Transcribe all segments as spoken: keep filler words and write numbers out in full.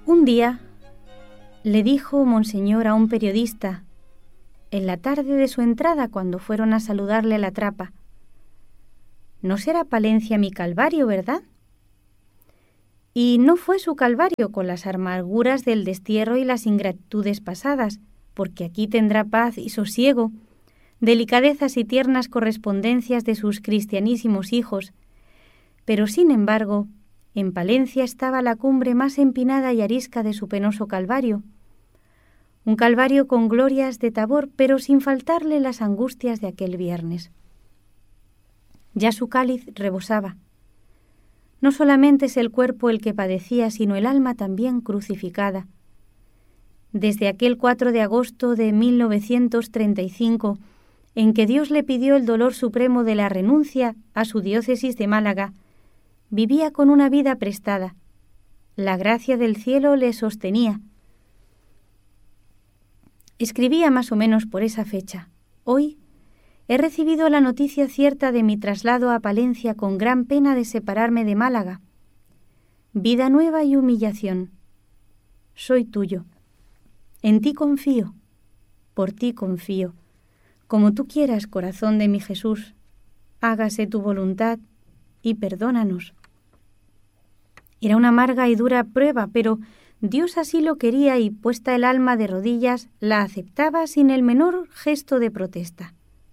Un día le dijo Monseñor a un periodista, en la tarde de su entrada cuando fueron a saludarle a la trapa: «No será Palencia mi calvario, ¿verdad?» Y no fue su calvario con las amarguras del destierro y las ingratitudes pasadas, porque aquí tendrá paz y sosiego, delicadezas y tiernas correspondencias de sus cristianísimos hijos. Pero, sin embargo, en Palencia estaba la cumbre más empinada y arisca de su penoso calvario, un calvario con glorias de Tabor, pero sin faltarle las angustias de aquel viernes. Ya su cáliz rebosaba. No solamente es el cuerpo el que padecía, sino el alma también crucificada. Desde aquel cuatro de agosto de mil novecientos treinta y cinco, en que Dios le pidió el dolor supremo de la renuncia a su diócesis de Málaga, vivía con una vida prestada. La gracia del cielo le sostenía. Escribía más o menos por esa fecha: «Hoy he recibido la noticia cierta de mi traslado a Palencia con gran pena de separarme de Málaga. Vida nueva y humillación. Soy tuyo. En ti confío. Por ti confío. Como tú quieras, corazón de mi Jesús. Hágase tu voluntad y perdónanos». Era una amarga y dura prueba, pero Dios así lo quería y, puesta el alma de rodillas, la aceptaba sin el menor gesto de protesta.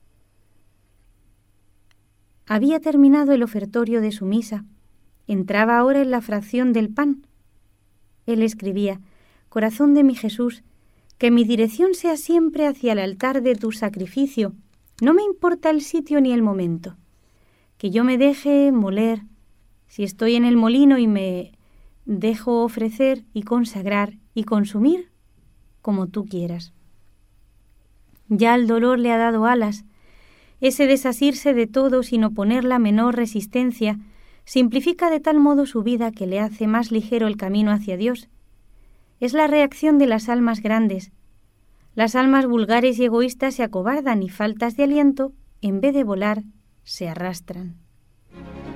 Había terminado el ofertorio de su misa. Entraba ahora en la fracción del pan. Él escribía: «Corazón de mi Jesús, que mi dirección sea siempre hacia el altar de tu sacrificio. No me importa el sitio ni el momento. Que yo me deje moler, si estoy en el molino, y me dejo ofrecer y consagrar y consumir como tú quieras». Ya el dolor le ha dado alas. Ese desasirse de todo sin oponer la menor resistencia simplifica de tal modo su vida que le hace más ligero el camino hacia Dios. Es la reacción de las almas grandes. Las almas vulgares y egoístas se acobardan y, faltas de aliento, en vez de volar, se arrastran.